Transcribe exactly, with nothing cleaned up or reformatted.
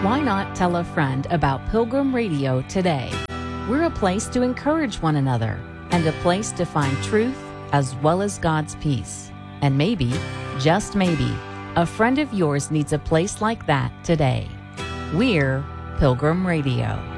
why not tell a friend about Pilgrim Radio today? We're a place to encourage one another and a place to find truth as well as God's peace. And maybe, just maybe, a friend of yours needs a place like that today. We're Pilgrim Radio.